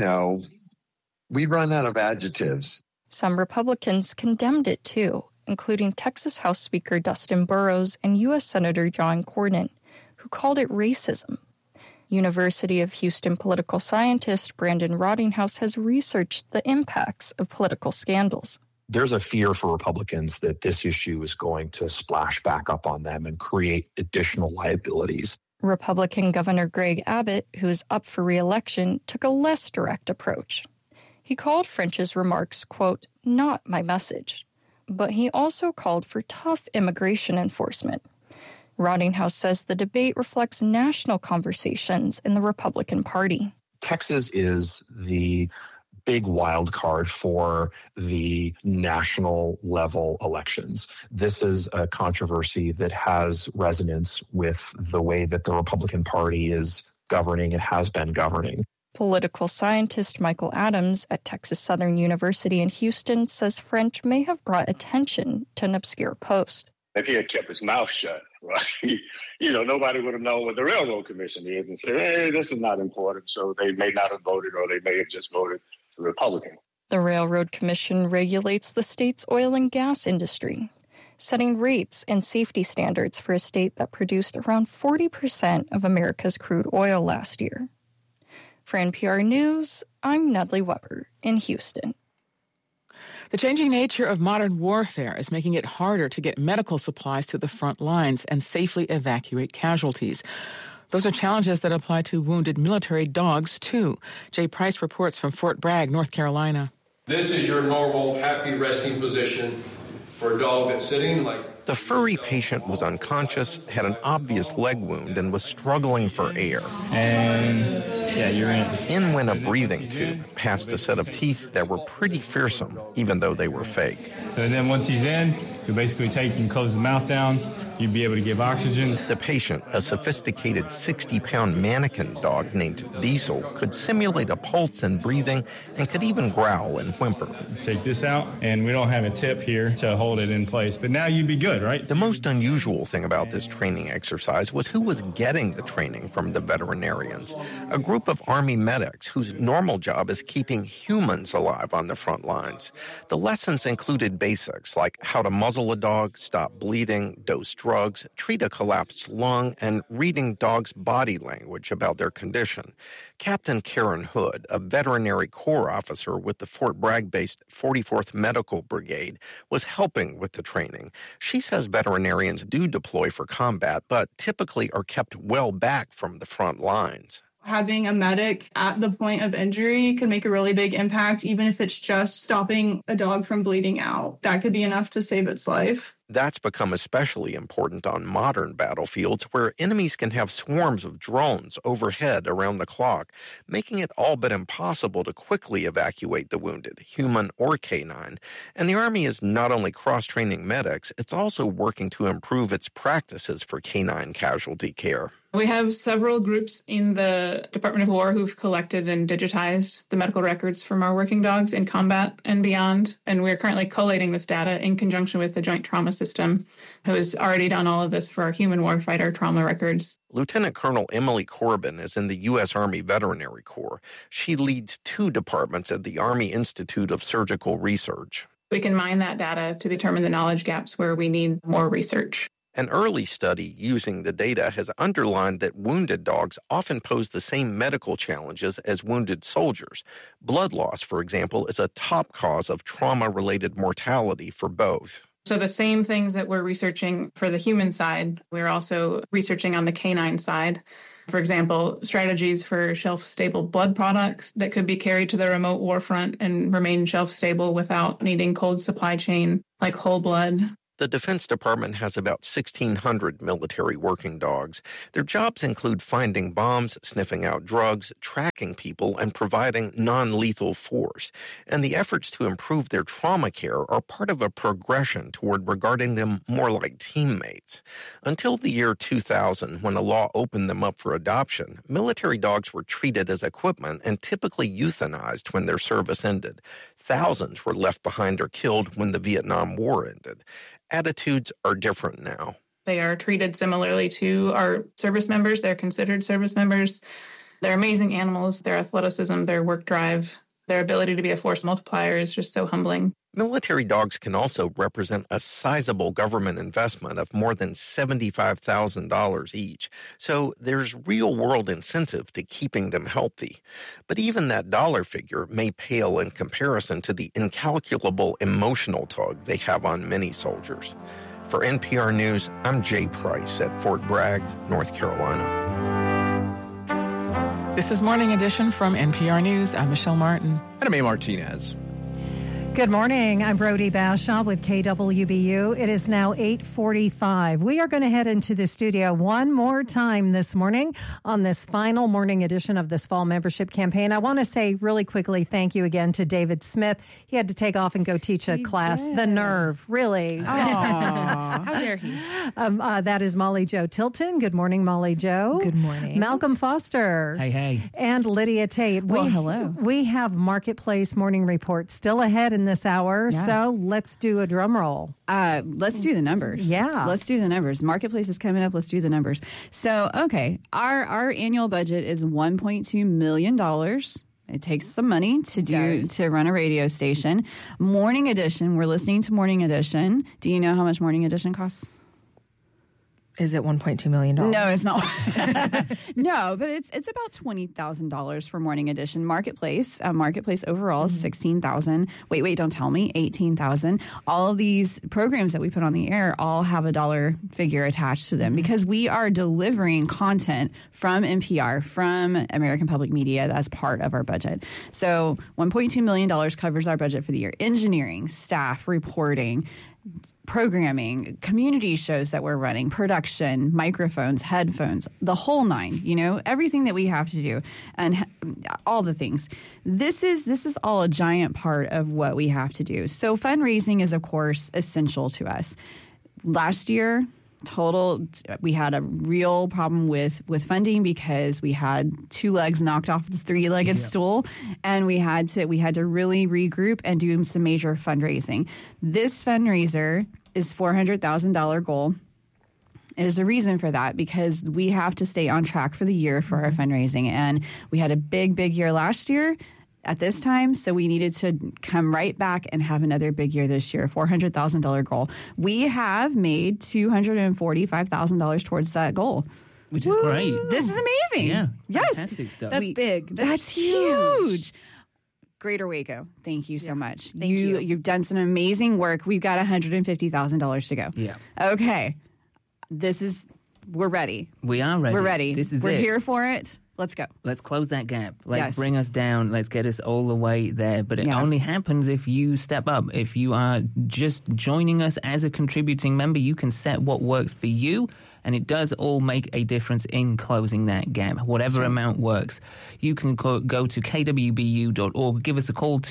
we run out of adjectives. Some Republicans condemned it too, including Texas House Speaker Dustin Burrows and U.S. Senator John Cornyn, who called it racism. University of Houston political scientist Brandon Rottinghouse has researched the impacts of political scandals. There's a fear for Republicans that this issue is going to splash back up on them and create additional liabilities. Republican Governor Greg Abbott, who is up for re-election, took a less direct approach. He called French's remarks, quote, "not my message." But he also called for tough immigration enforcement. Rottinghouse says the debate reflects national conversations in the Republican Party. Texas is the big wild card for the national level elections. This is a controversy that has resonance with the way that the Republican Party is governing and has been governing. Political scientist Michael Adams at Texas Southern University in Houston says French may have brought attention to an obscure post. If he had kept his mouth shut, right, nobody would have known what the Railroad Commission is and said, hey, this is not important. So they may not have voted, or they may have just voted Republican. The Railroad Commission regulates the state's oil and gas industry, setting rates and safety standards for a state that produced around 40% of America's crude oil last year. For NPR News, I'm Natalie Weber in Houston. The changing nature of modern warfare is making it harder to get medical supplies to the front lines and safely evacuate casualties. Those are challenges that apply to wounded military dogs, too. Jay Price reports from Fort Bragg, North Carolina. This is your normal, happy resting position for a dog that's sitting like... The furry patient was unconscious, had an obvious leg wound, and was struggling for air. And... yeah, you're in. In went a breathing tube, past a set of teeth that were pretty fearsome, even though they were fake. So then once he's in, you basically take and close the mouth down. You'd be able to give oxygen. The patient, a sophisticated 60-pound mannequin dog named Diesel, could simulate a pulse and breathing and could even growl and whimper. Take this out, and we don't have a tip here to hold it in place. But now you'd be good, right? The most unusual thing about this training exercise was who was getting the training from the veterinarians. A group of Army medics whose normal job is keeping humans alive on the front lines. The lessons included basics like how to muzzle a dog, stop bleeding, dose drugs, treat a collapsed lung, and reading dogs' body language about their condition. Captain Karen Hood, a veterinary corps officer with the Fort Bragg-based 44th Medical Brigade, was helping with the training. She says veterinarians do deploy for combat, but typically are kept well back from the front lines. Having a medic at the point of injury could make a really big impact, even if it's just stopping a dog from bleeding out. That could be enough to save its life. That's become especially important on modern battlefields where enemies can have swarms of drones overhead around the clock, making it all but impossible to quickly evacuate the wounded, human or canine. And the Army is not only cross-training medics, it's also working to improve its practices for canine casualty care. We have several groups in the Department of War who've collected and digitized the medical records from our working dogs in combat and beyond. And we're currently collating this data in conjunction with the Joint Trauma System, who has already done all of this for our human warfighter trauma records. Lieutenant Colonel Emily Corbin is in the U.S. Army Veterinary Corps. She leads 2 departments at the Army Institute of Surgical Research. We can mine that data to determine the knowledge gaps where we need more research. An early study using the data has underlined that wounded dogs often pose the same medical challenges as wounded soldiers. Blood loss, for example, is a top cause of trauma-related mortality for both. So the same things that we're researching for the human side, we're also researching on the canine side. For example, strategies for shelf-stable blood products that could be carried to the remote war front and remain shelf-stable without needing cold supply chain, like whole blood. The Defense Department has about 1,600 military working dogs. Their jobs include finding bombs, sniffing out drugs, tracking people, and providing non-lethal force. And the efforts to improve their trauma care are part of a progression toward regarding them more like teammates. Until the year 2000, when a law opened them up for adoption, military dogs were treated as equipment and typically euthanized when their service ended. Thousands were left behind or killed when the Vietnam War ended. Attitudes are different now. They are treated similarly to our service members. They're considered service members. They're amazing animals. Their athleticism, their work drive, their ability to be a force multiplier is just so humbling. Military dogs can also represent a sizable government investment of more than $75,000 each, so there's real-world incentive to keeping them healthy. But even that dollar figure may pale in comparison to the incalculable emotional tug they have on many soldiers. For NPR News, I'm Jay Price at Fort Bragg, North Carolina. This is Morning Edition from NPR News. I'm Michelle Martin. And I'm A. Martinez. Good morning. I'm Brody Bashaw with KWBU. It is now 8:45. We are going to head into the studio one more time this morning on this final morning edition of this fall membership campaign. I want to say really quickly thank you again to David Smith. He had to take off and go teach a class. The nerve, really. How dare he? That is Molly Jo Tilton. Good morning, Molly Jo. Good morning. Malcolm Foster. Hey. And Lydia Tate. Well, hello. We have Marketplace Morning Report still ahead in this hour, so let's do a drum roll. Let's do the numbers. Yeah. Let's do the numbers. Marketplace is coming up. Let's do the numbers. So, okay, our annual budget is $1.2 million. It takes some money to run a radio station. Morning Edition, we're listening to Morning Edition. Do you know how much Morning Edition costs? Is it $1.2 million? No, it's not. No, but it's about $20,000 for Morning Edition. Marketplace overall is $16,000. Wait, don't tell me, $18,000. All of these programs that we put on the air all have a dollar figure attached to them because we are delivering content from NPR, from American Public Media as part of our budget. So $1.2 million covers our budget for the year. Engineering, staff, reporting, programming, community shows that we're running, production, microphones, headphones, the whole nine, everything that we have to do and all the things. This is all a giant part of what we have to do. So fundraising is, of course, essential to us. Last year, we had a real problem with funding because we had 2 legs knocked off the 3-legged stool, and we had to really regroup and do some major fundraising. This fundraiser is $400,000 goal. There's a reason for that because we have to stay on track for the year for our fundraising, and we had a big year last year at this time, so we needed to come right back and have another big year this year, $400,000 goal. We have made $245,000 towards that goal. Which is great. This is amazing. Yeah. Yes. Fantastic stuff. That's big. That's huge. Greater Waco, thank you so much. Thank you. You've done some amazing work. We've got $150,000 to go. Yeah. Okay. We're ready. We are ready. We're ready. This is We're here for it. Let's go. Let's close that gap. Let's Yes. bring us down. Let's get us all the way there. But it only happens if you step up. If you are just joining us as a contributing member, you can set what works for you. And it does all make a difference in closing that gap, whatever amount works. You can go to kwbu.org, give us a call,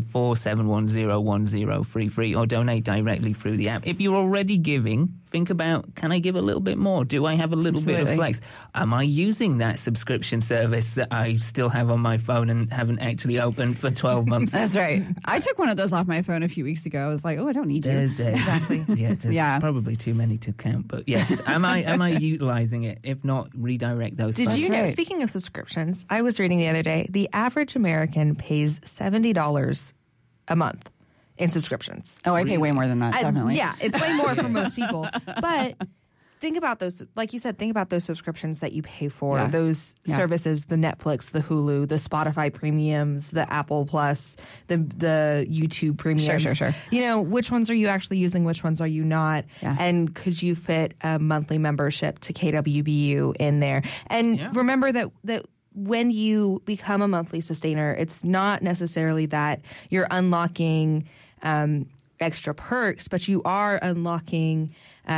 254-710-10 free, or donate directly through the app. If you're already giving, think about, can I give a little bit more? Do I have a little bit of flex? Am I using that subscription service that I still have on my phone and haven't actually opened for 12 months? That's right. I took one of those off my phone a few weeks ago. I was like, oh, I don't need you. Exactly. There's probably too many to count. But yes, am I utilizing it? If not, redirect those funds. Did you know, speaking of subscriptions, I was reading the other day, the average American pays $70 a month in subscriptions. Oh, I pay way more than that, definitely. Yeah, it's way more for most people. But think about those, like you said, think about those subscriptions that you pay for, those services, the Netflix, the Hulu, the Spotify premiums, the Apple Plus, the YouTube premiums. Sure. You know, which ones are you actually using, which ones are you not? Yeah. And could you fit a monthly membership to KWBU in there? And remember that when you become a monthly sustainer, it's not necessarily that you're unlocking extra perks, but you are unlocking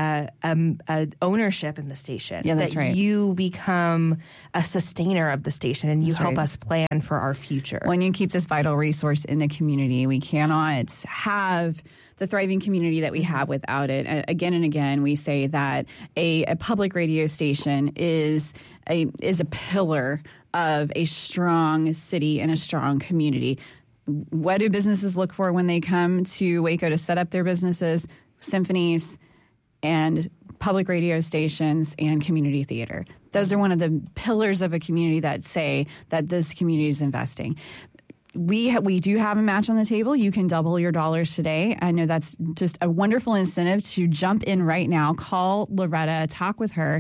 ownership in the station. Yeah, that's right. You become a sustainer of the station, and you help us plan for our future. When you keep this vital resource in the community, we cannot have the thriving community that we have without it. Again and again, we say that a public radio station is a pillar of a strong city and a strong community. What do businesses look for when they come to Waco to set up their businesses? Symphonies and public radio stations and community theater. Those are one of the pillars of a community that say that this community is investing. We do have a match on the table. You can double your dollars today. I know that's just a wonderful incentive to jump in right now. Call Loretta, talk with her,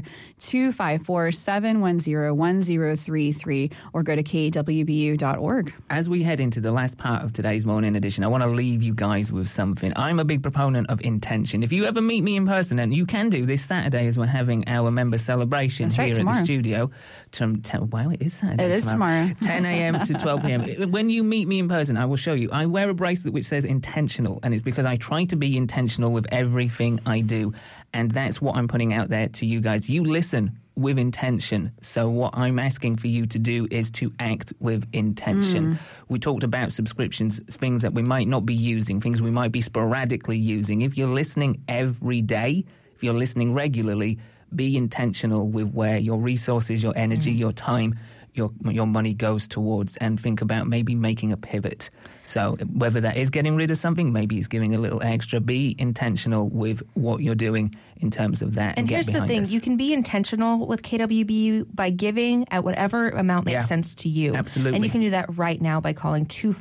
254-710-1033, or go to kwbu.org. As we head into the last part of today's morning edition, I want to leave you guys with something. I'm a big proponent of intention. If you ever meet me in person, and you can do this Saturday as we're having our member celebration here at the studio. Wow, it is Saturday. It is tomorrow. 10 a.m. to 12 p.m. When you meet me in person, I will show you. I wear a bracelet which says intentional, and it's because I try to be intentional with everything I do. And that's what I'm putting out there to you guys. You listen with intention. So what I'm asking for you to do is to act with intention. We talked about subscriptions, things that we might not be using, things we might be sporadically using. If you're listening every day, if you're listening regularly, be intentional with where your resources, your energy, your time, your money goes towards, and think about maybe making a pivot. So whether that is getting rid of something, maybe it's giving a little extra. Be intentional with what you're doing in terms of that. And here's the thing. You can be intentional with KWBU by giving at whatever amount makes sense to you. Absolutely. And you can do that right now by calling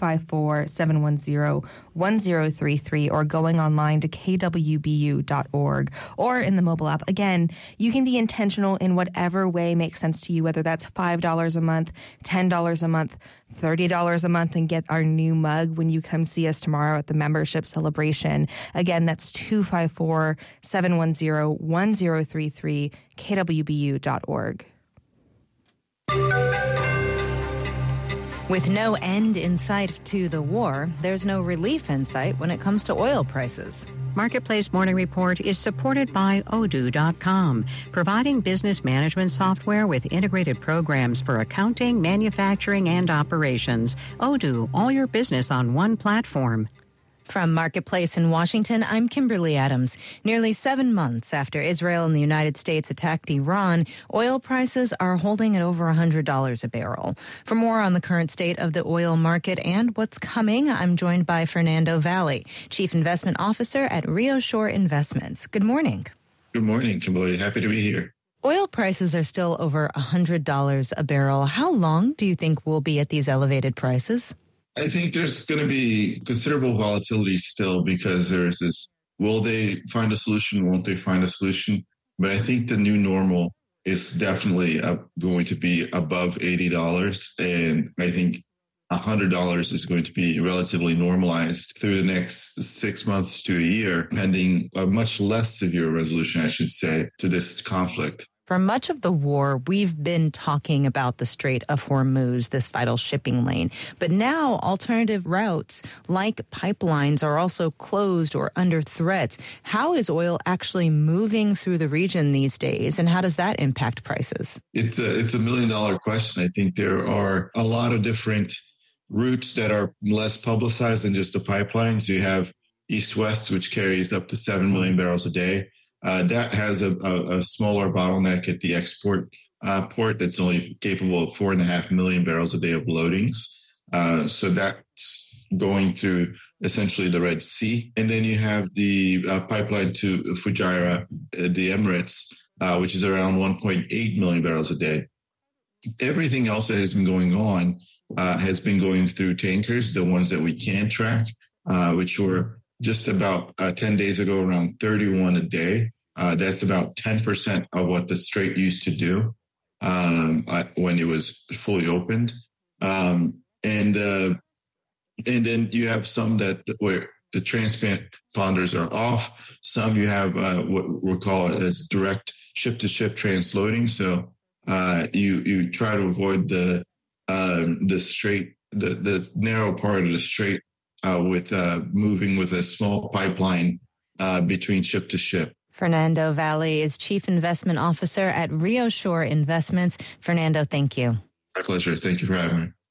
254-710-1033 or going online to kwbu.org or in the mobile app. Again, you can be intentional in whatever way makes sense to you, whether that's $5 a month, $10 a month, $30 a month, and get our new mug when you come see us tomorrow at the membership celebration. Again, that's 254-710-1033, kwbu.org. With no end in sight to the war, there's no relief in sight when it comes to oil prices. Marketplace Morning Report is supported by Odoo.com, providing business management software with integrated programs for accounting, manufacturing, and operations. Odoo, all your business on one platform. From Marketplace in Washington, I'm Kimberly Adams. Nearly 7 months after Israel and the United States attacked Iran, oil prices are holding at over $100 a barrel. For more on the current state of the oil market and what's coming, I'm joined by Fernando Valley, Chief Investment Officer at Rio Shore Investments. Good morning. Good morning, Kimberly. Happy to be here. Oil prices are still over $100 a barrel. How long do you think we'll be at these elevated prices? I think there's going to be considerable volatility still because there's this, will they find a solution? Won't they find a solution? But I think the new normal is definitely going to be above $80. And I think $100 is going to be relatively normalized through the next 6 months to a year, pending a much less severe resolution, I should say, to this conflict. For much of the war, we've been talking about the Strait of Hormuz, this vital shipping lane. But now alternative routes like pipelines are also closed or under threat. How is oil actually moving through the region these days, and how does that impact prices? It's a $1 million question. I think there are a lot of different routes that are less publicized than just the pipelines. You have East-West, which carries up to 7 million barrels a day. That has a smaller bottleneck at the export port that's only capable of 4.5 million barrels a day of loadings. So that's going through essentially the Red Sea. And then you have the pipeline to Fujairah, the Emirates, which is around 1.8 million barrels a day. Everything else that has been going on has been going through tankers, the ones that we can track, which were just about 10 days ago around 31 a day. That's about 10% of what the Strait used to do when it was fully opened. And then you have some that where the transponders are off. Some you have what we'll call as direct ship-to-ship transloading. So you try to avoid the strait, the narrow part of the strait with moving with a small pipeline between ship to ship. Fernando Valle is Chief Investment Officer at Rio Shore Investments. Fernando, thank you. My pleasure. Thank you for having me.